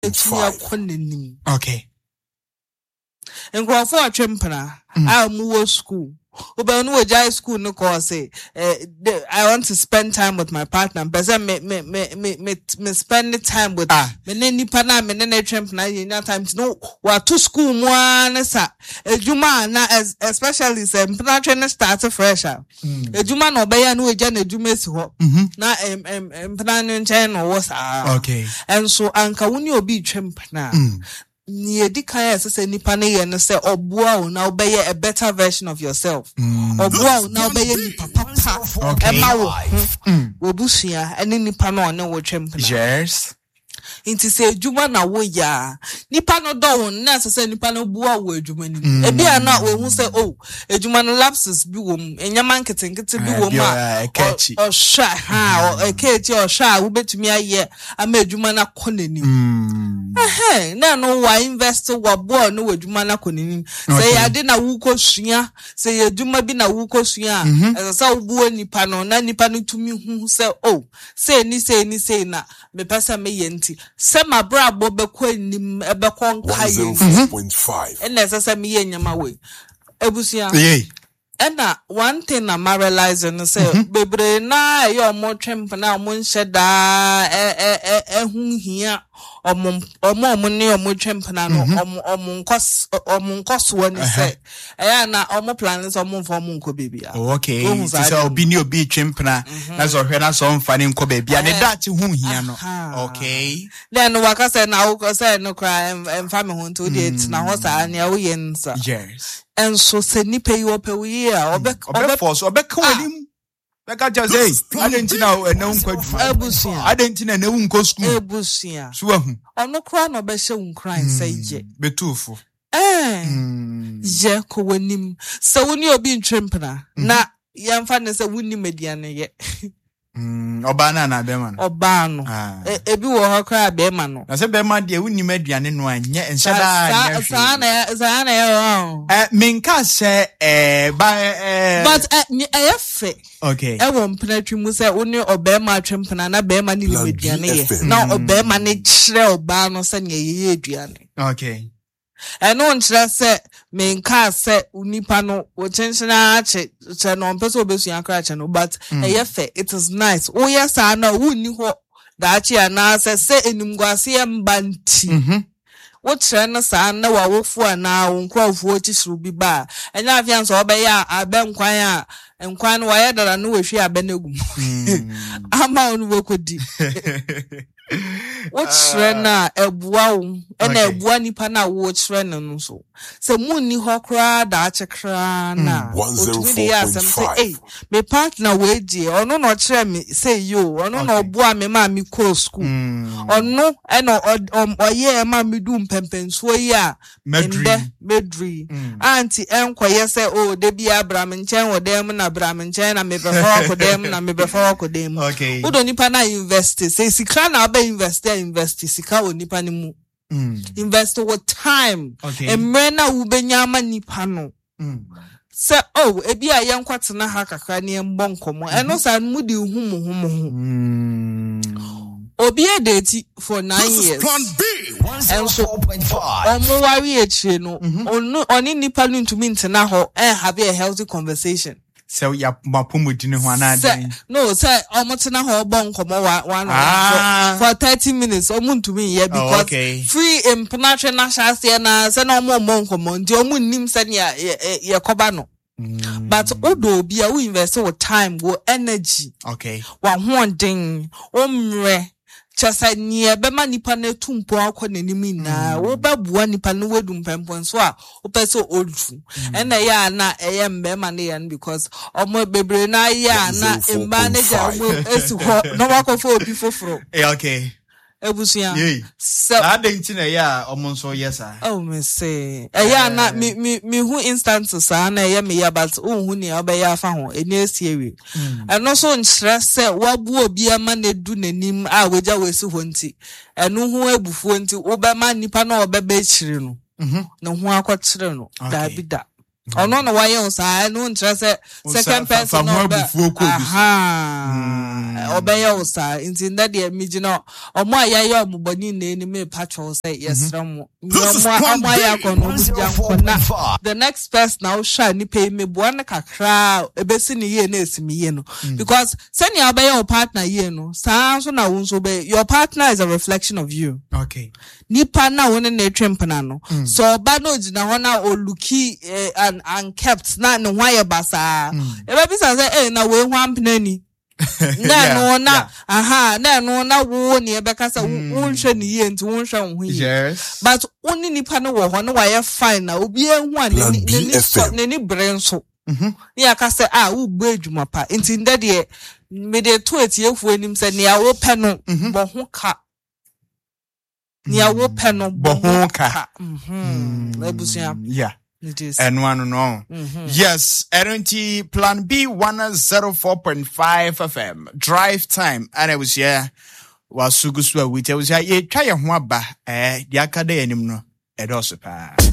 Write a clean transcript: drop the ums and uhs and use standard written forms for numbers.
Okay. And go for a chimpana. I'm more school. But no high school no cause say I want to spend time with my partner. But me spend the time with me neni pana me nene tramp na yin time no wa to school one sa ejuma na especially say mpana train start fresh ejuma no be ya no eja na ejuma si ho na mpana no nchen no was okay. And so anka woni obi tramp na ni edi kan say nipa na ye no say obua o na obeye a better version of yourself obua o na obeye nipa papa ema wo obusia eni nipa na one wo twem na yes inti say adwuma na wo ya nipa no do na say nipa no bua wo adwuma ni e bia na wo hu say oh adwuma no lapses bi wo enyama nketenkete bi wo ma o sha ha o ekechi o sha wo betumi aye ama adwuma na konani na no wa invest wo bo no adwuma na konani say ade na wo kosua say adwuma bi na wo kosua say wo bua nipa no na nipa no tumi hu say oh say ni na me pesa me yenti se ma bra bo be kwa nim ebe kon kai 1.5 and necessary me yenyama we ebusia ena one thing na ma realize no say bebre na ye omo twemp na omo nhyeda hu hia omo ne omo twemp na no omo nkoso ni say na omo plans omo for omo nko bebia okay so obi ni obi twemp na so hwe na so mfa ne nko bebia ne dachi hu hia no okay then waka say na wo say no cry emfa me hu nto dey na ho sa na wo ye nsa yes and so se ni pay you pay we obe force obe kawanim beka just say adentina na unkwa ebusia adentina na unko school ebusia so ahu ono kra no be hye unkran say je betufo je ko wanim so woni obi ntwempna na yamfa ne se woni mediane ye Obana na bema no obano ebi wo ho kra bema no na se bema de woni maduane no anye enhyada sa na ya minka se but efe okay wo mpnatwi mu se woni obema atwempna na bema ni mediane ye na obema ne kire obano se ne ye aduane okay eno nkyerɛ sɛ menka sɛ unipa no wo chenchena ache che no mpɛ sɛ obesu akra che no but ɛyɛ it is nice wo yes na wonni hɔ da ache ana sɛ enimguase yɛ mbanti wo kyerɛ no saa na wa wofu ana wo nkrɔfo kyisuru bi ba ɛnya afia nso ɔbɛyɛ abɛnkwan a nkwan no wayɛ dara no wehwe abɛnagum ama onu wokodi What's rena ebua ena ebua nipa na wo kyerɛ no so se munni hɔ kra da akyekra na otumi de asem say me partner we die ɔno no kyerɛ me say yo ɔno no ɔboa me ma me call school ɔno ena ɔyɛ ma me du mpempenso yi a medri anti enkoye say oh de bia bram nkyɛn wɔ dem na bram nkyɛn na me bɛfa kɔ dem na me bɛfa kɔ dem udo nipa na invest say sikra na invest sika o nipa ni mu invest with time emrena ubenya nipa no se oh ebi a yenkwatena ha kakra ne mbonkomo eno sa mu di hu obi edeti for 9 years and so omo wari echi no oni nipa no ntumi ntena ho have a healthy conversation. So ya mapumudi ne ho anade no say omotena ho bonkomo one for 30 minutes omuntumi here because free impnatre na shase na say na omonkomo ndi omunnim say ye koba no but odo bia we invest with time go energy wa honden omre chasa nie be ma nipa na tumpo akọ nanim na wo babua nipa no wedum pempon so a wo pese odu ena ya na eye mbe ma ne yan because omo bebre na ya na manager mo esi ho no wakofo obi foforo okay ebusia so adentin na ya omo nso yesa oh me say ya na me hu instances na ya me ya but hu ne obeya afa ho eni esiewe eno so nkyerɛ sɛ wabu obi ama na du nanim a wagya wesi ho nti eno hu ebufuo nti wo be ma nipa na obeba ekyire no na hu akɔkyere no da bi da Ono na why on sa no ntrese second person no be obey osa inti that dey imagine omo ayaye omuboni na eni me patcho say yesram the next person now sha ni pay me bo na kakra ebesi ni ye na esimi ye no because send your obey your partner ye no sa so na won so be your partner is a reflection of you. Okay. Nipa na won na twempena no so ba no gina ho na oluki and kept na no why basa ebe bi say na we hwampena ni na no na na no na wo ni ebe ka say wonhwe ni ye nti wonhwe wo ye. Yes. But oni nipa no wo ho no why fine na obi enhu ani brain so ya ka say wo gbo adwuma pa nti ndede me de to etiefu anim say ne awo pe no bo ho ka ni awo pe no bo ho ka ebusia. Yeah. It is. And one no. Yes, RNT Plan B 104.5 FM. Drive time. And I was here. Was Suguswa with I was here. Try a waba. The Academy no. Edosupa.